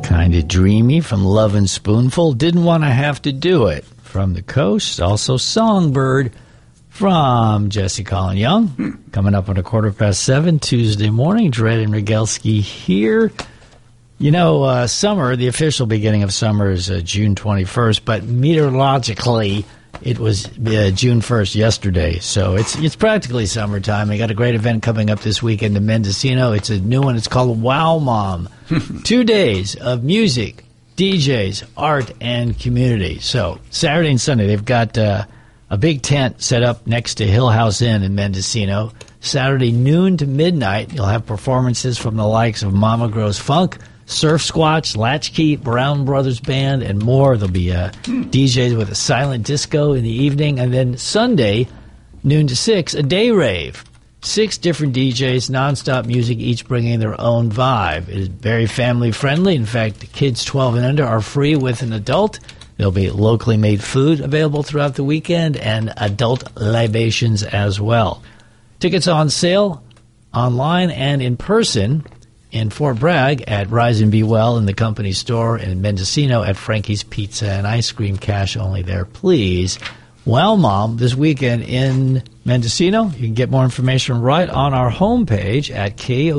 Kinda Dreamy from Love and Spoonful. Didn't Want to Have to Do It from The Coast. Also Songbird from Jesse Colin Young. Coming up on 7:15 Tuesday morning. Dredd and Rogalski here. You know, summer, the official beginning of summer is June 21st, but meteorologically it was June 1st yesterday, so it's practically summertime. I got a great event coming up this weekend in Mendocino. It's a new one. It's called Wow Mom. 2 days of music, DJs, art, and community. So Saturday and Sunday, they've got a big tent set up next to Hill House Inn in Mendocino. Saturday noon to midnight, you'll have performances from the likes of Mama Grows Funk, Surf Squatch, Latchkey, Brown Brothers Band, and more. There'll be DJs with a silent disco in the evening. And then Sunday, noon to 6, a day rave. 6 different DJs, nonstop music, each bringing their own vibe. It is very family-friendly. In fact, kids 12 and under are free with an adult. There'll be locally made food available throughout the weekend and adult libations as well. Tickets on sale online and in person in Fort Bragg at Rise and Be Well in the company store, and in Mendocino at Frankie's Pizza and Ice Cream. Cash only there, please. Wow Mom this weekend in Mendocino. You can get more information right on our homepage at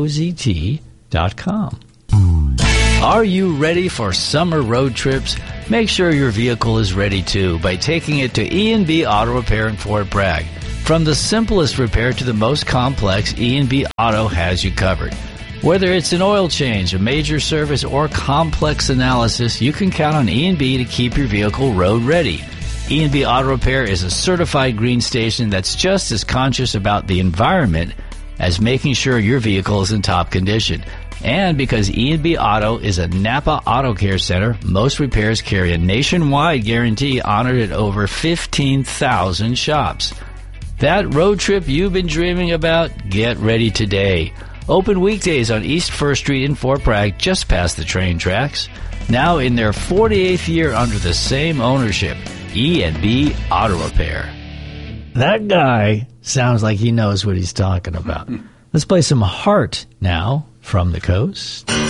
kozt.com. Are you ready for summer road trips? Make sure your vehicle is ready too by taking it to E&B Auto Repair in Fort Bragg. From the simplest repair to the most complex, E&B Auto has you covered. Whether it's an oil change, a major service, or complex analysis, you can count on E&B to keep your vehicle road ready. E&B Auto Repair is a certified green station that's just as conscious about the environment as making sure your vehicle is in top condition. And because E&B Auto is a Napa Auto Care Center, most repairs carry a nationwide guarantee honored at over 15,000 shops. That road trip you've been dreaming about? Get ready today. Open weekdays on East 1st Street in Fort Bragg, just past the train tracks. Now in their 48th year under the same ownership, E&B Auto Repair. That guy sounds like he knows what he's talking about. Let's play some Heart now from the Coast.